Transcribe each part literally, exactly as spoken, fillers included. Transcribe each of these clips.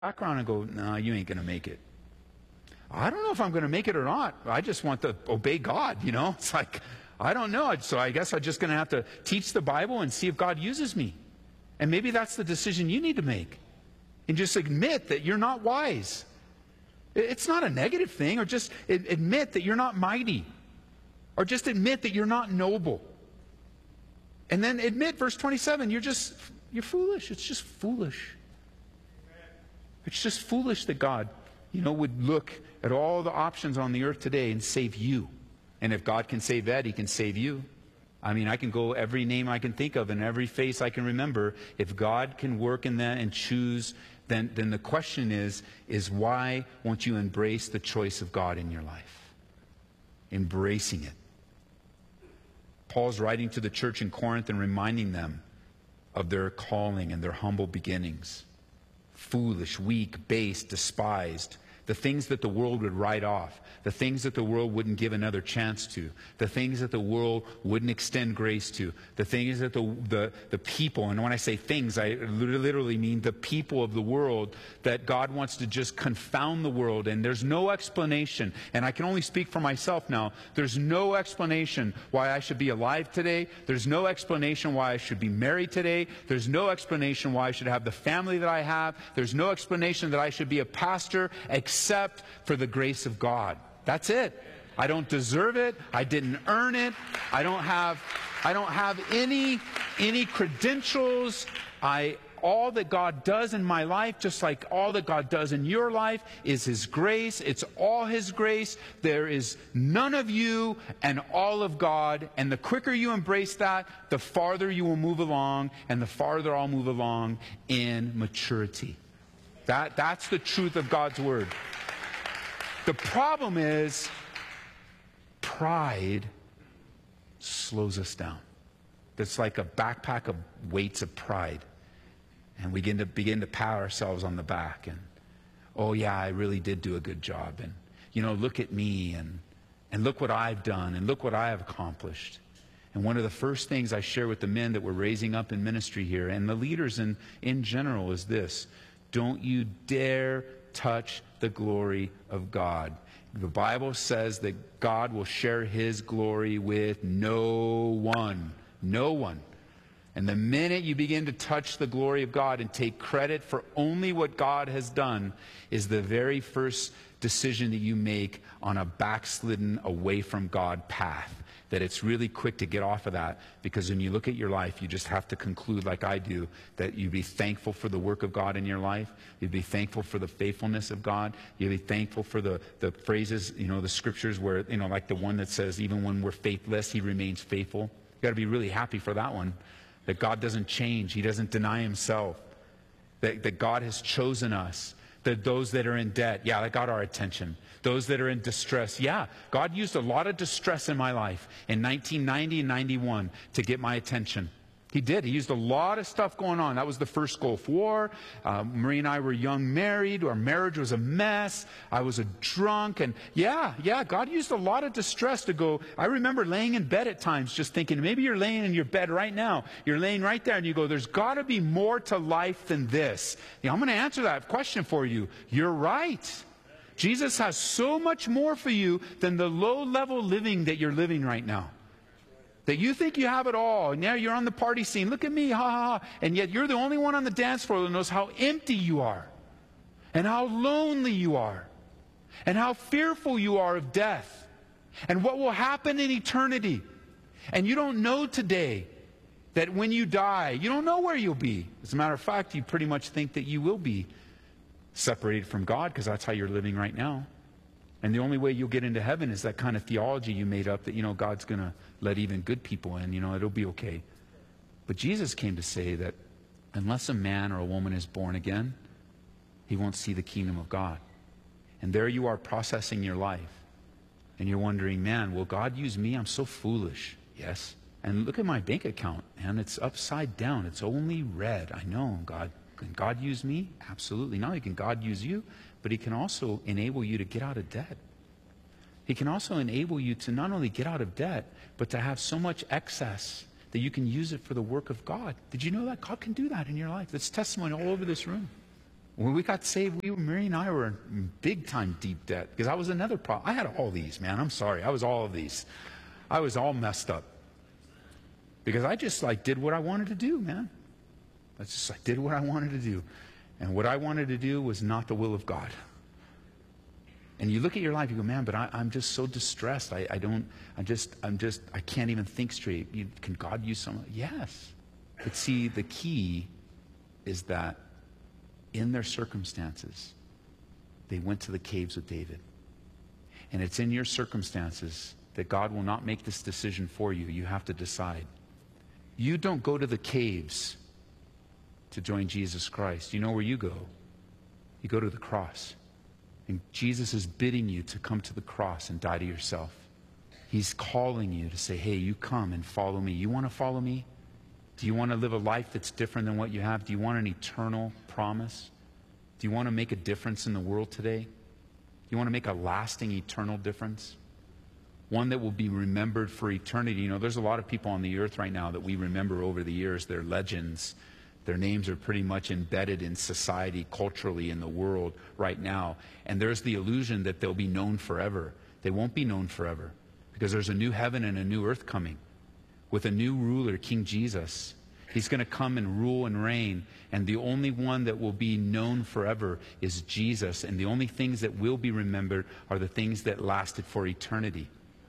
background and go, no, you ain't going to make it. I don't know if I'm going to make it or not. I just want to obey God, you know. It's like, I don't know. So I guess I'm just going to have to teach the Bible and see if God uses me. And maybe that's the decision you need to make. And just admit that you're not wise. It's not a negative thing. Or just admit that you're not mighty. Or just admit that you're not noble. And then admit, verse twenty-seven, you're just, you're foolish. It's just foolish. It's just foolish that God, you know, would look at all the options on the earth today and save you. And if God can save Ed, He can save you. I mean, I can go every name I can think of and every face I can remember. If God can work in that and choose, then, then the question is, is why won't you embrace the choice of God in your life? Embracing it. Paul's writing to the church in Corinth and reminding them of their calling and their humble beginnings. Foolish, weak, base, despised. The things that the world would write off. The things that the world wouldn't give another chance to. The things that the world wouldn't extend grace to. The things that the, the, the people, and when I say things, I literally mean the people of the world, that God wants to just confound the world. And there's no explanation, and I can only speak for myself now, there's no explanation why I should be alive today. There's no explanation why I should be married today. There's no explanation why I should have the family that I have. There's no explanation that I should be a pastor, except for the grace of God. That's it. I don't deserve it. I didn't earn it. I don't have I don't have any any credentials. I all that God does in my life, just like all that God does in your life, is His grace. It's all His grace. There is none of you and all of God. And the quicker you embrace that, the farther you will move along, and the farther I'll move along in maturity. That, that's the truth of God's Word. The problem is, pride slows us down. It's like a backpack of weights of pride. And we begin to, begin to pat ourselves on the back. And, oh yeah, I really did do a good job. And, you know, look at me. And, and look what I've done. And look what I have accomplished. And one of the first things I share with the men that we're raising up in ministry here, and the leaders in, in general, is this. Don't you dare touch the glory of God. The Bible says that God will share His glory with no one. No one. And the minute you begin to touch the glory of God and take credit for only what God has done is the very first decision that you make on a backslidden, away from God path. That it's really quick to get off of that, because when you look at your life, you just have to conclude, like I do, that you be thankful for the work of God in your life. You'd be thankful for the faithfulness of God. You'd be thankful for the, the phrases, you know, the scriptures where, you know, like the one that says, even when we're faithless, He remains faithful. You got to be really happy for that one. That God doesn't change. He doesn't deny Himself. That, that God has chosen us. That those that are in debt, yeah, that got our attention. Those that are in distress, yeah, God used a lot of distress in my life in nineteen ninety and ninety-one to get my attention. He did. He used a lot of stuff going on. That was the first Gulf War. Uh, Marie and I were young married. Our marriage was a mess. I was a drunk. And yeah, yeah, God used a lot of distress to go. I remember laying in bed at times just thinking, maybe you're laying in your bed right now. You're laying right there and you go, there's got to be more to life than this. You know, I'm going to answer that question for you. You're right. Jesus has so much more for you than the low-level living that you're living right now. That you think you have it all, and now you're on the party scene. Look at me, ha ha ha. And yet you're the only one on the dance floor that knows how empty you are, and how lonely you are, and how fearful you are of death, and what will happen in eternity. And you don't know today that when you die, you don't know where you'll be. As a matter of fact, you pretty much think that you will be separated from God, because that's how you're living right now. And the only way you'll get into heaven is that kind of theology you made up that, you know, God's going to let even good people in, you know, it'll be okay. But Jesus came to say that unless a man or a woman is born again, he won't see the kingdom of God. And there you are processing your life. And you're wondering, man, will God use me? I'm so foolish. Yes. And look at my bank account, man. It's upside down. It's only red. I know, God. Can God use me? Absolutely. Not only can God use you, but He can also enable you to get out of debt. He can also enable you to not only get out of debt, but to have so much excess that you can use it for the work of God. Did you know that? God can do that in your life. That's testimony all over this room. When we got saved, we were, Mary and I were in big time deep debt because I was another problem. I had all these, man. I'm sorry. I was all of these. I was all messed up because I just like did what I wanted to do, man. I just like did what I wanted to do. And what I wanted to do was not the will of God. And you look at your life, you go, man, but I, I'm just so distressed. I, I don't, I'm just, I'm just, I can't even think straight. You, can God use someone? Yes. But see, the key is that in their circumstances, they went to the caves with David. And it's in your circumstances that God will not make this decision for you. You have to decide. You don't go to the caves to join Jesus Christ. You know where you go? You go to the cross. And Jesus is bidding you to come to the cross and die to yourself. He's calling you to say, hey, you come and follow me. You want to follow me? Do you want to live a life that's different than what you have? Do you want an eternal promise? Do you want to make a difference in the world today? Do you want to make a lasting, eternal difference? One that will be remembered for eternity. You know, there's a lot of people on the earth right now that we remember over the years. They're legends. Their names are pretty much embedded in society, culturally, in the world right now. And there's the illusion that they'll be known forever. They won't be known forever because there's a new heaven and a new earth coming with a new ruler, King Jesus. He's going to come and rule and reign. And the only one that will be known forever is Jesus. And the only things that will be remembered are the things that lasted for eternity.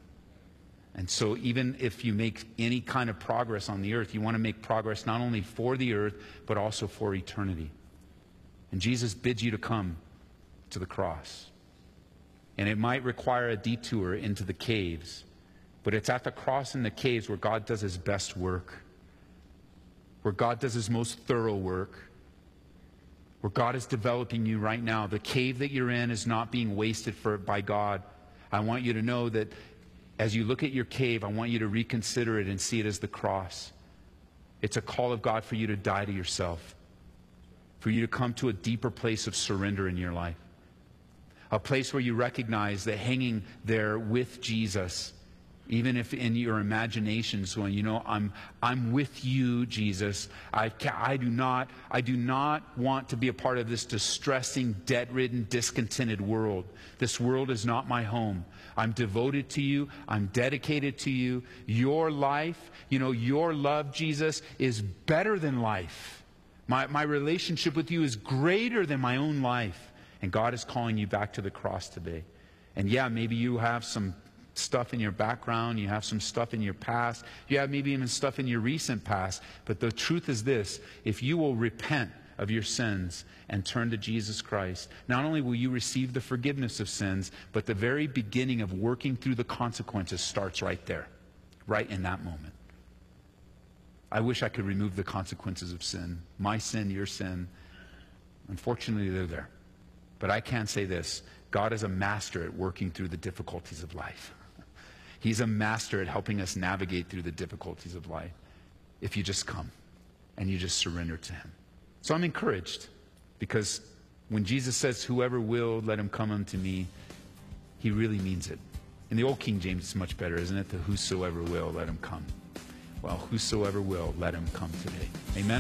And so even if you make any kind of progress on the earth, you want to make progress not only for the earth, but also for eternity. And Jesus bids you to come to the cross. And it might require a detour into the caves, but it's at the cross and the caves where God does his best work, where God does his most thorough work, where God is developing you right now. The cave that you're in is not being wasted for, by God. I want you to know that as you look at your cave, I want you to reconsider it and see it as the cross. It's a call of God for you to die to yourself, for you to come to a deeper place of surrender in your life, a place where you recognize that hanging there with Jesus, even if in your imaginations going, you know, I'm I'm with you, Jesus. I I do not I do not want to be a part of this distressing, debt-ridden, discontented world. This world is not my home. I'm devoted to you. I'm dedicated to you. Your life, you know, your love, Jesus, is better than life. My my relationship with you is greater than my own life. And God is calling you back to the cross today. And yeah, maybe you have some stuff in your background, you have some stuff in your past, you have maybe even stuff in your recent past, but the truth is this: if you will repent of your sins and turn to Jesus Christ, not only will you receive the forgiveness of sins, but the very beginning of working through the consequences starts right there, right in that moment. I wish I could remove the consequences of sin, my sin, your sin. Unfortunately, they're there. But I can say this: God is a master at working through the difficulties of life. He's a master at helping us navigate through the difficulties of life if you just come and you just surrender to him. So I'm encouraged, because when Jesus says, whoever will, let him come unto me, he really means it. In the old King James, it's much better, isn't it? The whosoever will, let him come. Well, whosoever will, let him come today. Amen?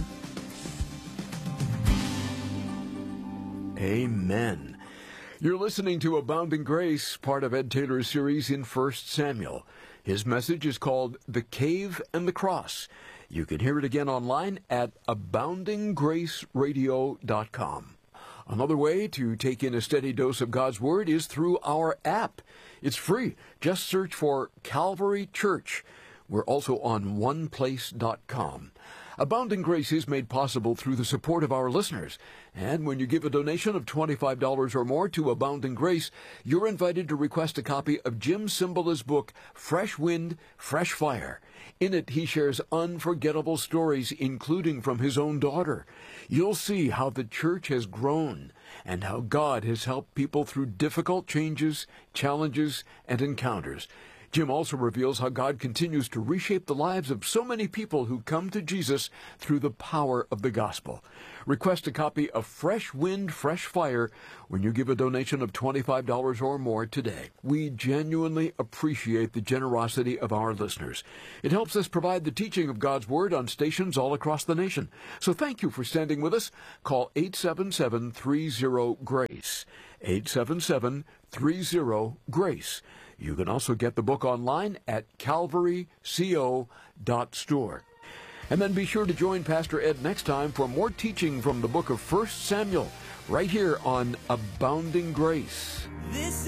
Amen. You're listening to Abounding Grace, part of Ed Taylor's series in First Samuel. His message is called The Cave and the Cross. You can hear it again online at abounding grace radio dot com. Another way to take in a steady dose of God's Word is through our app. It's free. Just search for Calvary Church. We're also on one place dot com. Abounding Grace is made possible through the support of our listeners. And when you give a donation of twenty-five dollars or more to Abounding Grace, you're invited to request a copy of Jim Cymbala's book, Fresh Wind, Fresh Fire. In it, he shares unforgettable stories, including from his own daughter. You'll see how the church has grown and how God has helped people through difficult changes, challenges, and encounters. Jim also reveals how God continues to reshape the lives of so many people who come to Jesus through the power of the gospel. Request a copy of Fresh Wind, Fresh Fire when you give a donation of twenty-five dollars or more today. We genuinely appreciate the generosity of our listeners. It helps us provide the teaching of God's Word on stations all across the nation. So thank you for standing with us. Call eight seven seven, three zero, GRACE. eight seven seven, three zero, GRACE. You can also get the book online at calvary co dot store. And then be sure to join Pastor Ed next time for more teaching from the book of First Samuel, right here on Abounding Grace. This